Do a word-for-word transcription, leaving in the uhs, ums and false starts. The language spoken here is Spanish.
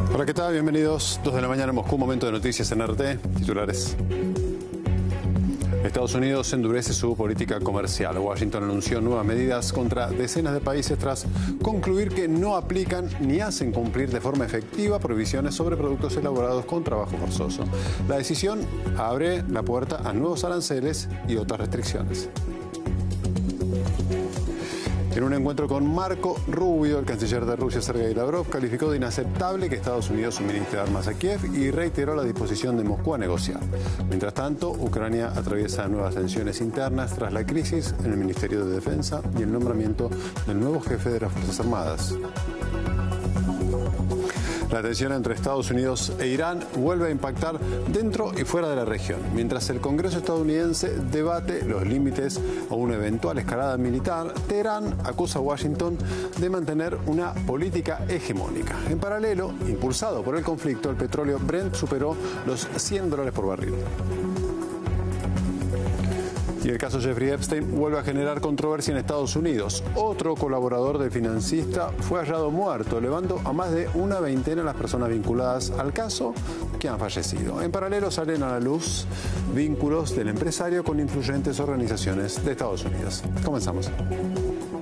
Hola, ¿qué tal? Bienvenidos. dos de la mañana en Moscú, momento de noticias en R T. Titulares. Estados Unidos endurece su política comercial. Washington anunció nuevas medidas contra decenas de países tras concluir que no aplican ni hacen cumplir de forma efectiva prohibiciones sobre productos elaborados con trabajo forzoso. La decisión abre la puerta a nuevos aranceles y otras restricciones. En un encuentro con Marco Rubio, el canciller de Rusia, Sergei Lavrov, calificó de inaceptable que Estados Unidos suministre armas a Kiev y reiteró la disposición de Moscú a negociar. Mientras tanto, Ucrania atraviesa nuevas tensiones internas tras la crisis en el Ministerio de Defensa y el nombramiento del nuevo jefe de las Fuerzas Armadas. La tensión entre Estados Unidos e Irán vuelve a impactar dentro y fuera de la región, mientras el Congreso estadounidense debate los límites a una eventual escalada militar. Teherán acusa a Washington de mantener una política hegemónica. En paralelo, impulsado por el conflicto, el petróleo Brent superó los cien dólares por barril. Y el caso Jeffrey Epstein vuelve a generar controversia en Estados Unidos. Otro colaborador del financista fue hallado muerto, elevando a más de una veintena las personas vinculadas al caso que han fallecido. En paralelo salen a la luz vínculos del empresario con influyentes organizaciones de Estados Unidos. Comenzamos.